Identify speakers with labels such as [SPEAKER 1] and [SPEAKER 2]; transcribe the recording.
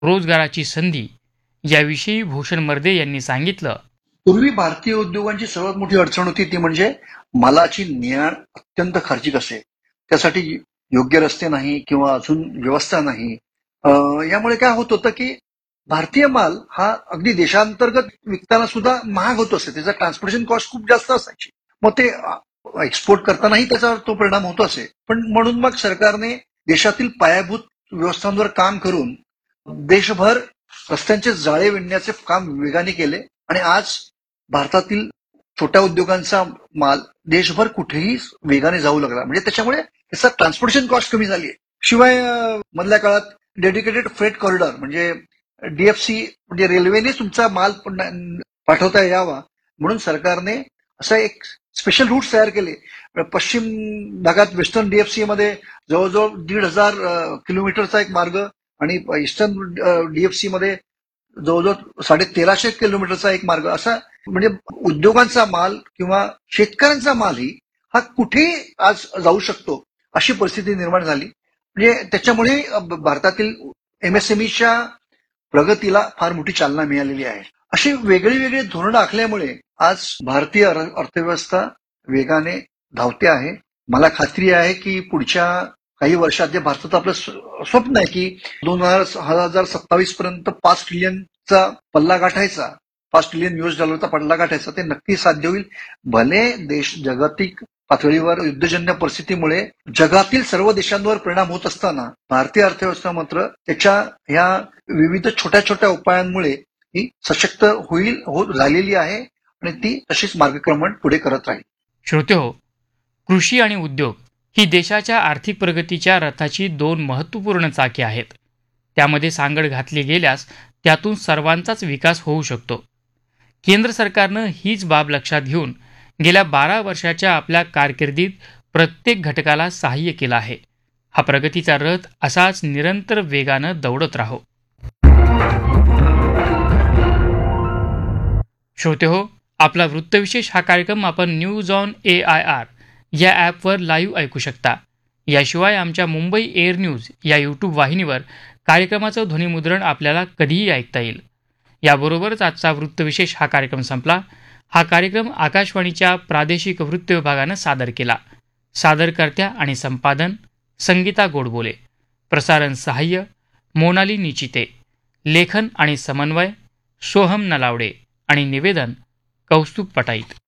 [SPEAKER 1] रोजगाराची संधी याविषयी भूषण मर्दे यांनी सांगितलं.
[SPEAKER 2] पूर्वी भारतीय उद्योगांची सर्वात मोठी अडचण होती ती म्हणजे मालाची ने-आण अत्यंत खर्चिक असे. त्यासाठी योग्य रस्ते नाही किंवा अजून व्यवस्था नाही. यामुळे काय होत होतं की भारतीय माल हा अगदी देशांतर्गत विकताना सुद्धा महाग होत असे. त्याचा ट्रान्सपोर्टेशन कॉस्ट खूप जास्त असायची. मग ते एक्सपोर्ट करतानाही त्याचा तो परिणाम होत असे. पण म्हणून मग सरकारने देशातील पायाभूत व्यवस्थांवर काम करून देशभर रस्त्यांचे जाळे विणण्याचे काम वेगाने केले आणि आज भारतातील छोट्या उद्योगांचा माल देशभर कुठेही वेगाने जाऊ लागला. म्हणजे त्याच्यामुळे त्याचा ट्रान्सपोर्टेशन कॉस्ट कमी झाली आहे. शिवाय मधल्या काळात डेडिकेटेड फ्रेट कॉरिडॉर म्हणजे डीएफसी म्हणजे रेल्वेने तुमचा माल पाठवता यावा म्हणून सरकारने असा एक स्पेशल रूट तयार केले. पश्चिम भागात वेस्टर्न डीएफसी मध्ये जवळजवळ 1,500 किलोमीटरचा एक मार्ग आणि ईस्टर्न डीएफसी मध्ये जवळजवळ 1350 किलोमीटरचा एक मार्ग. असा म्हणजे उद्योगांचा माल किंवा शेतकऱ्यांचा मालही हा कुठेही आज जाऊ शकतो अशी परिस्थिती निर्माण झाली. म्हणजे त्याच्यामुळे भारतातील एमएसएमईच्या प्रगतीला फार मोठी चालना मिळालेली आहे. अशी वेगळी वेगळी धोरणं आखल्यामुळे आज भारतीय अर्थव्यवस्था वेगाने धावते आहे. मला खात्री आहे की पुढच्या काही वर्षात जे भारताचं आपलं स्वप्न आहे की 2027 पर्यंत 5 ट्रिलियनचा पल्ला गाठायचा, $5 ट्रिलियन पल्ला गाठायचा, ते नक्की साध्य होईल. भले देश जागतिक पातळीवर युद्धजन्य परिस्थितीमुळे जगातील सर्व देशांवर परिणाम होत असताना भारतीय अर्थव्यवस्था मात्र त्याच्या ह्या विविध छोट्या छोट्या उपायांमुळे ही सशक्त झालेली आहे आणि ती तशीच मार्गक्रमण पुढे करत राहील.
[SPEAKER 1] श्रोतेहो, कृषी आणि उद्योग ही देशाच्या आर्थिक प्रगतीच्या रथाची 2 महत्त्वपूर्ण चाके आहेत. त्यामध्ये सांगड घातली गेल्यास त्यातून सर्वांचाच विकास होऊ शकतो. केंद्र सरकारनं हीच बाब लक्षात घेऊन गेल्या 12 वर्षाच्या आपल्या कारकिर्दीत प्रत्येक घटकाला सहाय्य केलं आहे. हा प्रगतीचा रथ असाच निरंतर वेगानं दौडत राहो. श्रोतेहो, आपला वृत्तविशेष हा कार्यक्रम आपण न्यूज ऑन AIR या ॲपवर लाईव्ह ऐकू शकता. याशिवाय आमच्या मुंबई एअर न्यूज या यूट्यूब वाहिनीवर कार्यक्रमाचं ध्वनिमुद्रण आपल्याला कधीही ऐकता येईल. याबरोबरच आजचा वृत्तविशेष हा कार्यक्रम संपला. हा कार्यक्रम आकाशवाणीच्या प्रादेशिक वृत्त विभागानं सादर केला. सादरकर्त्या आणि संपादन संगीता गोडबोले. प्रसारण सहाय्य मोनाली निचिते. लेखन आणि समन्वय सोहम नलावडे आणि निवेदन कौस्तुभ पटाईत.